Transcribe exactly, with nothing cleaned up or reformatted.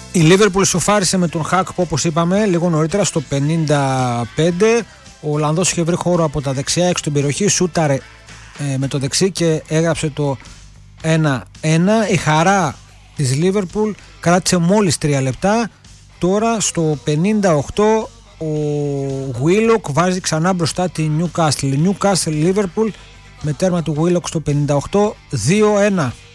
Η Liverpool σοφάρισε με τον Χακ που, όπως είπαμε λίγο νωρίτερα, στο πενήντα πέντε. Ο Ολλανδός είχε βρει χώρο από τα δεξιά έξω στην περιοχή, σούταρε ε, με το δεξί και έγραψε το ένα ένα. Η χαρά της Liverpool κράτησε μόλις τρία λεπτά. Τώρα στο πενήντα οκτώ ο Willock βάζει ξανά μπροστά τη Newcastle. Newcastle Liverpool με τέρμα του Willock στο πενήντα οκτώ, δύο ένα.